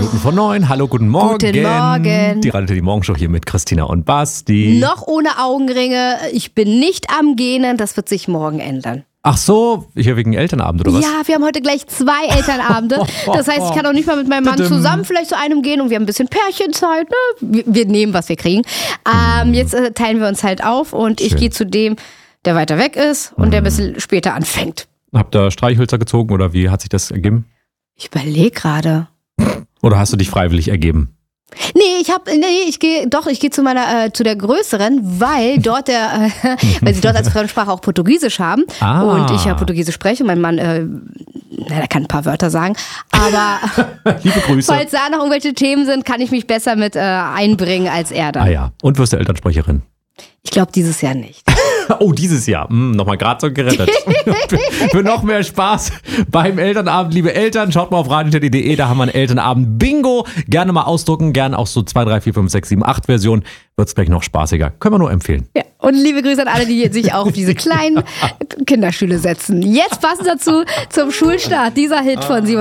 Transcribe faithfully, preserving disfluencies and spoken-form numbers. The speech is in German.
Minuten vor neun. Hallo, guten Morgen. Guten Morgen. Die Radio die Morgenshow hier mit Christina und Basti. Noch ohne Augenringe. Ich bin nicht am Gähnen. Das wird sich morgen ändern. Ach so, hier wegen Elternabend oder was? Ja, wir haben heute gleich zwei Elternabende. Das heißt, ich kann auch nicht mal mit meinem Mann zusammen vielleicht zu einem gehen und wir haben ein bisschen Pärchenzeit. Ne? Wir, wir nehmen, was wir kriegen. Ähm, jetzt äh, teilen wir uns halt auf und ich Schön. gehe zu dem, der weiter weg ist und der ein bisschen später anfängt. Habt ihr Streichhölzer gezogen oder wie hat sich das ergeben? Ich überlege gerade. Oder hast du dich freiwillig ergeben? Nee, ich habe nee, ich gehe doch, ich gehe zu meiner äh, zu der größeren, weil dort der äh, weil sie dort als Fremdsprache auch Portugiesisch haben Ah. und ich ja Portugiesisch spreche und mein Mann äh, na, der kann ein paar Wörter sagen, aber Liebe Grüße. falls da noch irgendwelche Themen sind, kann ich mich besser mit äh, einbringen als er dann. Ah ja, und wirst du Elternsprecherin? Ich glaube dieses Jahr nicht. Oh, dieses Jahr. Hm, nochmal gerade so gerettet. Für noch mehr Spaß beim Elternabend, liebe Eltern, schaut mal auf radio punkt de, da haben wir einen Elternabend-Bingo. Gerne mal ausdrucken, gerne auch so zwei, drei, vier, fünf, sechs, sieben, acht Versionen. Wird's gleich noch spaßiger. Können wir nur empfehlen. Ja, und liebe Grüße an alle, die sich auch auf diese kleinen Kinderstühle setzen. Jetzt passend dazu zum Schulstart, dieser Hit von Simon.